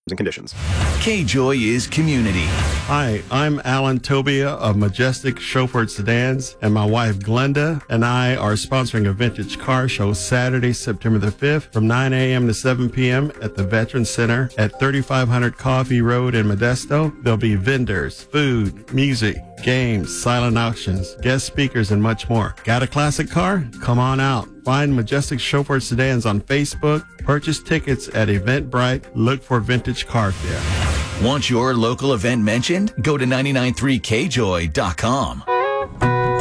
and conditions. K-Joy is community. Hi, I'm Alan Tobia of Majestic Chauffeured Sedans, and my wife Glenda and I are sponsoring a vintage car show Saturday, September the 5th from 9 a.m. to 7 p.m. at the Veterans Center at 3500 Coffee Road in Modesto. There'll be vendors, food, music, games, silent auctions, guest speakers, and much more. Got a classic car? Come on out. Find Majestic Chauffeured Sedans on Facebook. Purchase tickets at Eventbrite. Look for Vintage Car Fair. Want your local event mentioned? Go to 993kjoy.com.